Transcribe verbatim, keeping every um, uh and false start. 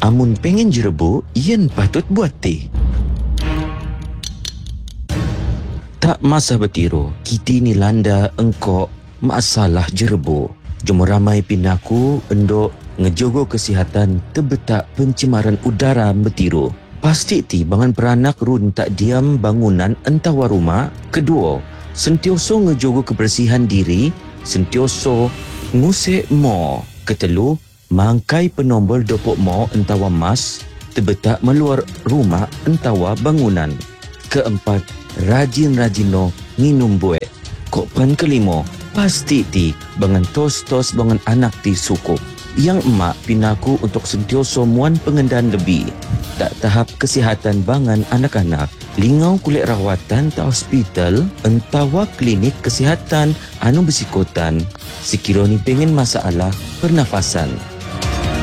Amun pengen jerebu, yen patut buat teh. Tak masa betiro, kiti ni landa engkau masalah jerebu. Jom ramai pinaku endok ngejogo kesihatan tebetak pencemaran udara betiro. Pasti ti bangan peranak run tak diam bangunan entawa rumah. Kedua, sentioso ngejogo kebersihan diri, sentioso ngusik mo. Ketelu, mangkai penombol dopok mo entawa mas tebetak meluar rumah entawa bangunan. Keempat, rajin-rajino nginum buek. Kok pan kelimo, pasti ti bangan tos-tos bangan anak ti sukup. Yang emak pinaku untuk sentioso muan pengendaan lebih. Tak tahap kesihatan bangan anak-anak, lingau kulit rawatan ta hospital entawa klinik kesihatan anu bersikotan sekiranya pengen masalah pernafasan.